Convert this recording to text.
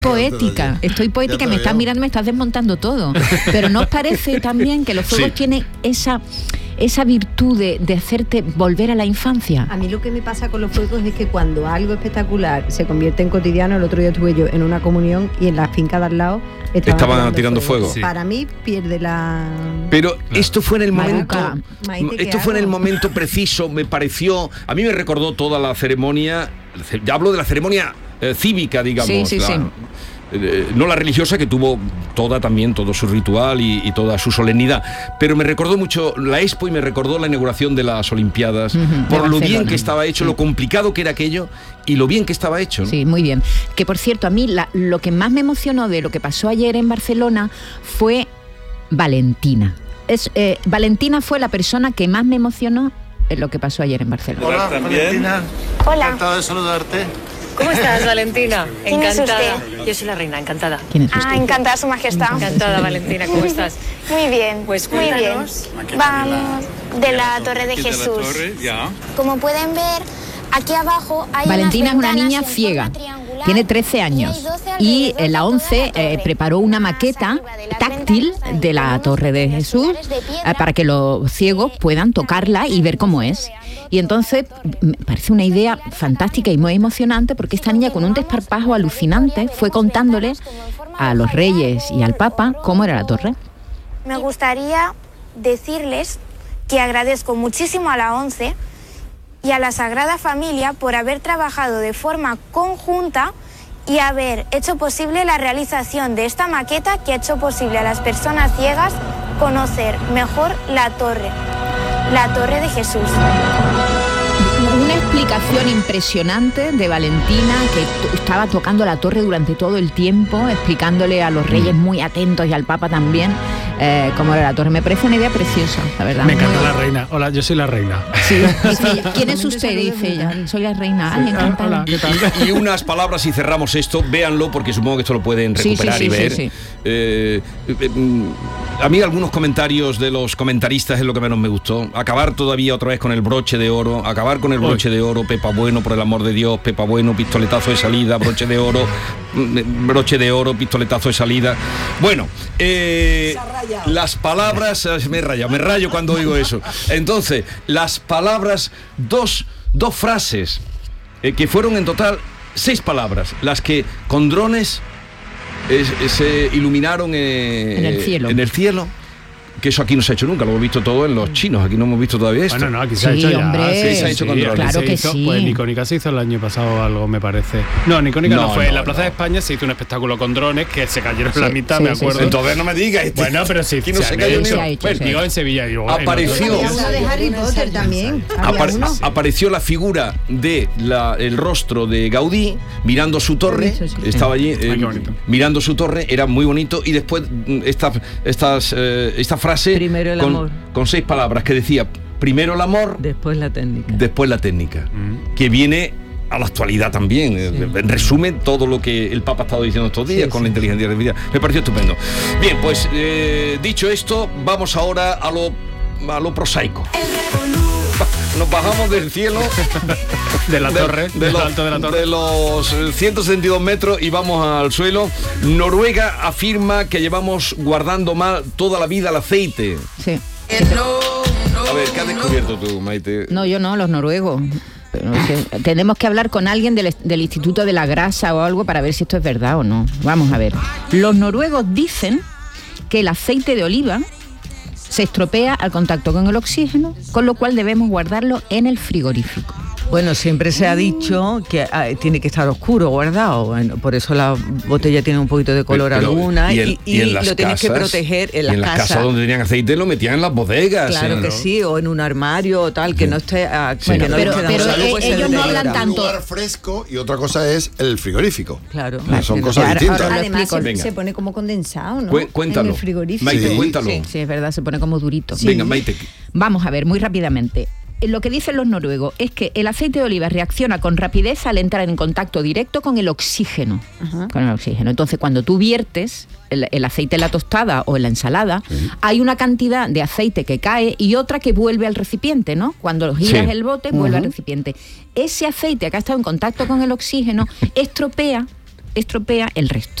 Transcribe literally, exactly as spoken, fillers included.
poética, estoy poética, me estás mirando, me estás desmontando todo. Pero ¿no os parece también que los fuegos sí. tienen esa, esa virtud de, de hacerte volver a la infancia? A mí lo que me pasa con los fuegos es que cuando algo espectacular se convierte en cotidiano, el otro día estuve yo en una comunión y en la finca de al lado estaban, estaban tirando, tirando fuego. fuego. Sí. Para mí pierde la... Pero claro. esto fue en el momento, Maite, esto fue en el momento preciso, me pareció, a mí me recordó toda la ceremonia, ya hablo de la ceremonia eh, cívica, digamos. Sí, sí, la, sí. Eh, no la religiosa, que tuvo toda también, todo su ritual y, y toda su solemnidad, pero me recordó mucho la Expo y me recordó la inauguración de las Olimpiadas, uh-huh, por lo bien que estaba hecho, sí. lo complicado que era aquello y lo bien que estaba hecho, ¿no? Sí, muy bien. Que por cierto, a mí la, lo que más me emocionó de lo que pasó ayer en Barcelona fue Valentina. Es, eh, Valentina fue la persona que más me emocionó en lo que pasó ayer en Barcelona. Hola, Valentina. Hola. Encantado de saludarte. ¿Cómo estás, Valentina? ¿Quién Encantada. es usted? Yo soy la reina, encantada. ¿Quién es usted? Ah, encantada, Su Majestad. Encantada, Valentina, ¿cómo estás? Muy bien, pues muy bien. Vamos de la Torre de Jesús. De la torre, ya. Como pueden ver, aquí abajo hay Valentina es una niña en ciega, tiene trece años y en la ONCE eh, preparó una maqueta táctil de la Torre de Jesús eh, para que los ciegos puedan tocarla y ver cómo es. Y entonces me parece una idea fantástica y muy emocionante porque esta niña con un desparpajo alucinante fue contándole a los reyes y al Papa cómo era la torre. Me gustaría decirles que agradezco muchísimo a la ONCE y a la Sagrada Familia por haber trabajado de forma conjunta y haber hecho posible la realización de esta maqueta que ha hecho posible a las personas ciegas conocer mejor la torre, la Torre de Jesús. Una explicación impresionante de Valentina, que t- estaba tocando la torre durante todo el tiempo, explicándole a los reyes muy atentos y al Papa también eh, cómo era la torre. Me parece una idea preciosa, la verdad. Me encanta muy... la reina. Hola, yo soy la reina. Sí, dice ella. ¿Quién es usted? Dice ella. Soy la reina. Ay, encantada. Hola, ¿qué tal? Y, y unas palabras y cerramos esto, véanlo porque supongo que esto lo pueden recuperar sí, sí, y ver. Sí, sí. Eh, eh, a mí algunos comentarios de los comentaristas es lo que menos me gustó. Acabar todavía otra vez con el broche de oro, acabar con el broche de oro, Pepa Bueno, por el amor de Dios, Pepa Bueno, pistoletazo de salida, broche de oro, broche de oro, pistoletazo de salida. Bueno, eh, las palabras, me rayo, me rayo cuando oigo eso. Entonces, las palabras, dos, dos frases, eh, que fueron en total seis palabras, las que con drones eh, se iluminaron eh, en el cielo. En el cielo. Que eso aquí no se ha hecho nunca, lo hemos visto todo en los chinos, aquí no hemos visto todavía esto. Bueno, no, aquí se sí, ha hecho ya. Hombre, sí, se ha hecho sí, con drones. Claro se que hizo, sí. Pues en Icónica se hizo el año pasado algo, me parece. No, en Icónica no, no fue, no, en la Plaza no. de España se hizo un espectáculo con drones que se cayeron Sí, en la mitad, sí, me sí, acuerdo. sí. Entonces no me digas. Este, Bueno, pero sí, aquí no se, se, cayó ha ni hecho, uno. hecho, pues, sí. digo en Sevilla. Digo, Apareció. en Había uno de Harry Potter también. Apare- uno. apareció la figura de la, el rostro de Gaudí mirando su torre, Sí, sí, sí. estaba allí eh, Ay, qué bonito. mirando su torre, era muy bonito y después mm, esta, estas, eh, esta frase Primero el con, amor. con seis palabras que decía primero el amor, Después la técnica. después la técnica, Mm. que viene a la actualidad también. Sí. En resumen, todo lo que el Papa ha estado diciendo estos días sí, con sí. la inteligencia artificial. Me pareció estupendo. Bien, pues eh, dicho esto, vamos ahora a lo, a lo prosaico. Nos bajamos del cielo de la de, torre, de, de, los, alto de la torre. de los ciento setenta y dos metros y vamos al suelo. Noruega afirma que llevamos guardando mal toda la vida el aceite. Sí. A ver, ¿qué has descubierto tú, Maite? No, yo no, los noruegos. Pero es que tenemos que hablar con alguien del, del Instituto de la Grasa o algo para ver si esto es verdad o no. Vamos a ver. Los noruegos dicen que el aceite de oliva se estropea al contacto con el oxígeno, con lo cual debemos guardarlo en el frigorífico. Bueno, siempre se ha dicho que ah, tiene que estar oscuro, guardado. Bueno, por eso la botella tiene un poquito de color Pero, alguna y, y, en, y, y en lo las tienes casas, que proteger en las y en casas. las casas donde tenían aceite lo metían en las bodegas. Claro ¿eh? que sí, o en un armario o tal, que no esté... Ah, Sí. que no Pero- le quede pero, salud, eh, pues se ellos no deteriora. hablan tanto. Un lugar fresco y otra cosa es el frigorífico. Claro. Son Claro. cosas Ahora- distintas. ahora- Además se, Venga. se pone como condensado, ¿no? Cué- cuéntalo. En el frigorífico. Maite, Sí, cuéntalo. Sí, sí, es verdad, se pone como durito. Venga, Maite. Vamos a ver, muy rápidamente. Lo que dicen los noruegos es que el aceite de oliva reacciona con rapidez al entrar en contacto directo con el oxígeno. Ajá. Con el oxígeno. Entonces, cuando tú viertes el, el aceite en la tostada o en la ensalada, Sí. hay una cantidad de aceite que cae y otra que vuelve al recipiente, ¿no? Cuando giras Sí. el bote, vuelve al recipiente. Ese aceite que ha estado en contacto con el oxígeno estropea estropea el resto.